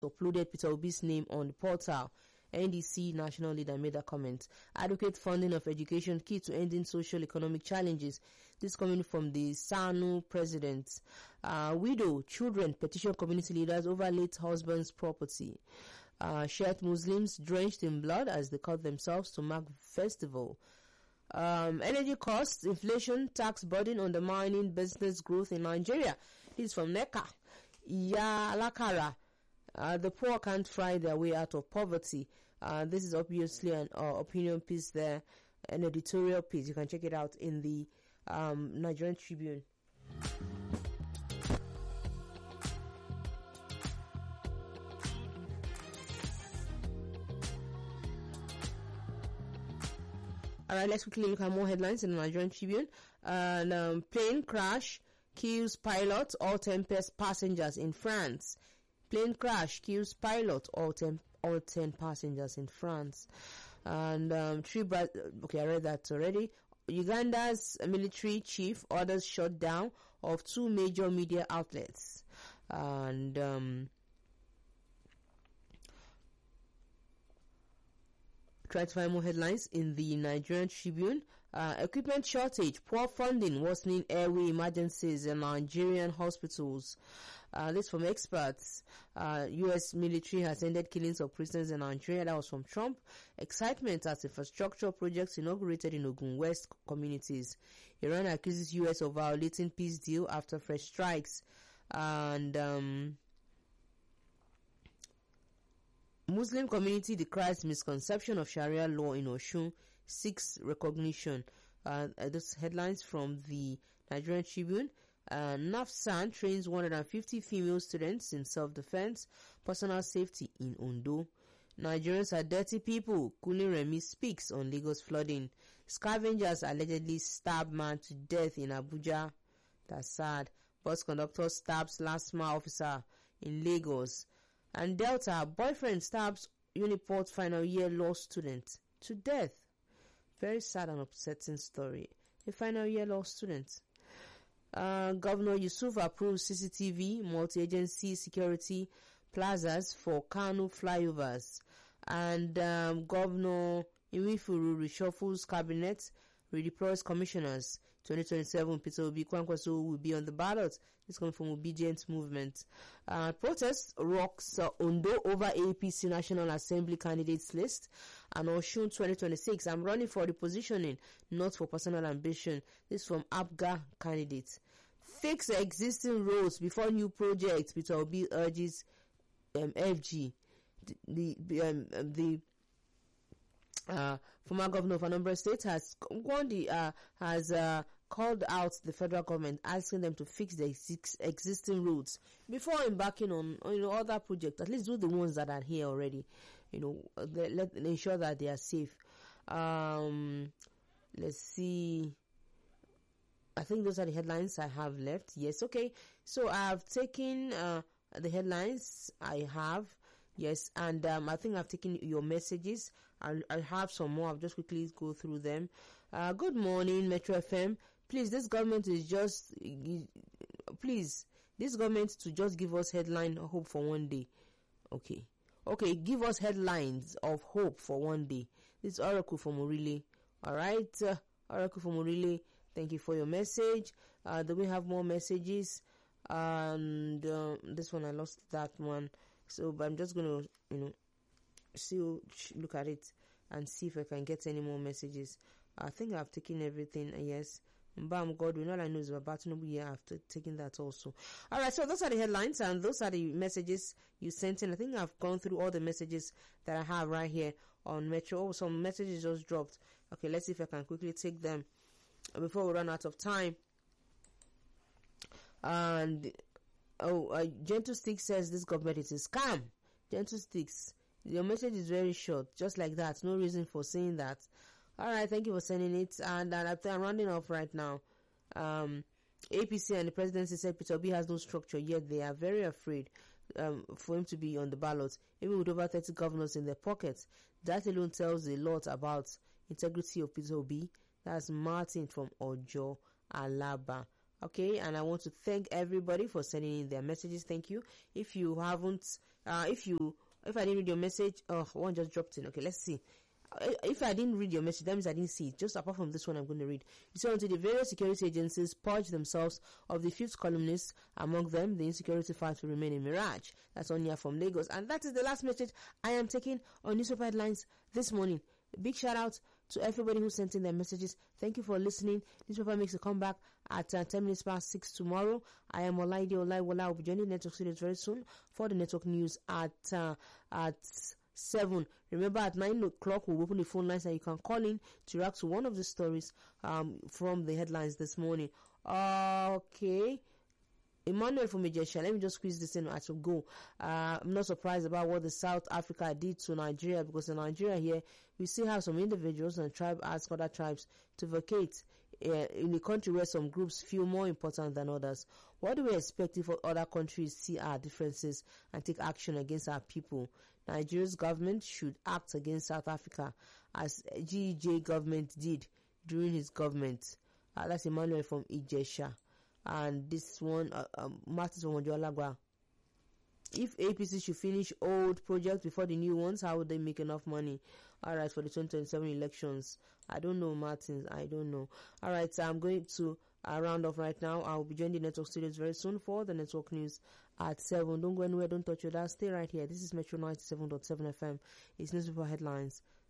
uploaded Peter Obi's name on the portal. NDC national leader made a comment. Adequate funding of education key to ending social economic challenges. This coming from the SANU president. Widow, children, petition community leaders over late husband's property. Shiite Muslims drenched in blood as they cut themselves to mark festival. Energy costs, inflation, tax burden undermining business growth in Nigeria. This is from NECA. Alakara. The poor can't fry their way out of poverty. This is obviously an opinion piece there, an editorial piece. You can check it out in the Nigerian Tribune. Alright, let's quickly look at more headlines in the Nigerian Tribune. Plane crash kills pilot, all 10 passengers in France. Plane crash kills pilot, all 10 passengers in France. And okay, I read that already. Uganda's military chief orders shutdown of 2 major media outlets. And try to find more headlines in the Nigerian Tribune. Equipment shortage, poor funding, worsening airway emergencies in Nigerian hospitals. This from experts. U.S. military has ended killings of prisoners in Nigeria. That was from Trump. Excitement as infrastructure projects inaugurated in Ogun West communities. Iran accuses U.S. of violating peace deal after fresh strikes. And Muslim community decries misconception of Sharia law in Oshun, seeks recognition. This headlines from the Nigerian Tribune. NAFSAN trains 150 female students in self-defense, personal safety in Ondo. Nigerians are dirty people. Kuli Remi speaks on Lagos flooding. Scavengers allegedly stab man to death in Abuja. That's sad. Bus conductor stabs last mile officer in Lagos. And Delta, boyfriend stabs Uniport final year law student to death. Very sad and upsetting story. A final year law student. Governor Yusuf approves CCTV multi-agency security plazas for Kano flyovers. And Governor Iwifuru reshuffles cabinet, redeploys commissioners. 2027, Peter Obi Kwankwaso will be on the ballot. This coming from Obedient Movement. Protest rocks Ondo over APC National Assembly candidates list. And Oshun 2026, I'm running for the positioning, not for personal ambition. This from APGA candidates. Fix existing roads before new projects, Peter Obi urges FG. The former governor of Anambra State has called out the federal government, asking them to fix the existing roads before embarking on other projects. At least do the ones that are here already. Let ensure that they are safe. Let's see. I think those are the headlines I have left. Yes, okay. So I have taken the headlines I have. Yes, and I think I've taken your messages. I have some more. I'll just quickly go through them. Good morning, Metro FM. Please, this government to just give us headline hope for one day. Okay, give us headlines of hope for one day. This is Oracle from Orile. All right, Oracle from Orile. Thank you for your message. Do we have more messages? And this one, I lost that one. So, but I'm just going to, look at it and see if I can get any more messages. I think I've taken everything. Yes. Bam Godwin. All I know is about Tinubu here after taking that also. Alright, so those are the headlines and those are the messages you sent in. I think I've gone through all the messages that I have right here on Metro. Oh, some messages just dropped. Okay, let's see if I can quickly take them before we run out of time. And Gentle Stick says this government is a scam. Gentle Sticks, your message is very short, just like that. No reason for saying that. Alright, thank you for sending it. And I'm rounding off right now. APC and the presidency said Peter Obi has no structure, yet they are very afraid for him to be on the ballot, even with over 30 governors in their pockets. That alone tells a lot about integrity of Peter Obi. That's Martin from Ojo Alaba. Okay, and I want to thank everybody for sending in their messages. Thank you. If you haven't, if I didn't read your message, one just dropped in. Okay, let's see. If I didn't read your message, that means I didn't see it. Just apart from this one, I'm going to read. You say, until the various security agencies purge themselves of the fifth columnists, among them, the insecurity fight will remain a mirage. That's Onya from Lagos. And that is the last message I am taking on Newspaper Headlines this morning. A big shout out to everybody who sent in their messages. Thank you for listening. Newspaper makes a comeback at 10 minutes past 6 tomorrow. I am Olaide Olaiwola. I'll be joining Network Studios very soon for the network news at 7. Remember, at 9 o'clock, we'll open the phone lines and you can call in to react to one of the stories from the headlines this morning. Okay. Emmanuel from Ijesha, let me just squeeze this in as we go. I'm not surprised about what the South Africa did to Nigeria, because in Nigeria here, we still have some individuals and tribe ask other tribes to vacate in a country where some groups feel more important than others. What do we expect if other countries see our differences and take action against our people? Nigeria's government should act against South Africa as GEJ government did during his government. That's Emmanuel from Ijesha. And this one, Martins from Ojoalagwa. If APC should finish old projects before the new ones, how would they make enough money? Alright, for the 2027 elections. I don't know, Martins. I don't know. Alright, so I'm going to round off right now. I'll be joining the network studios very soon for the network news at 7. Don't go anywhere. Don't touch your dial. Stay right here. This is Metro 97.7 FM. It's Newspaper Headlines.